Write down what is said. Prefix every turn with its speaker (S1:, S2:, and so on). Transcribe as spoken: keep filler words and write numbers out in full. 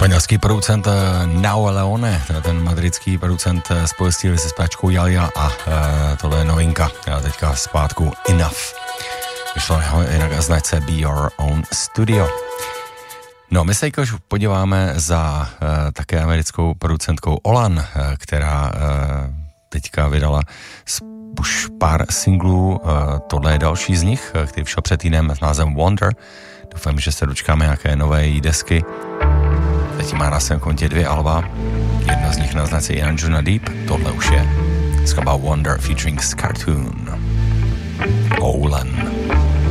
S1: Španělský producent Nao Leone, ten madridský producent spojil se zpěvačkou Jalia a e, tohle je novinka, a teďka zpátku Enough. Vyšlo jinak značce Be Your Own Studio. No, my se už podíváme za e, také americkou producentkou Olan, e, která e, teďka vydala už pár singlů, e, tohle je další z nich, který vyšel před týdnem s názvem Wonder. Doufám, že se dočkáme nějaké nové její desky. Teď má na svém kontě dvě alba, jedna z nich na značce Anjuna Deep, tohle už je skladba Wonder featuring Scartoon. Olan.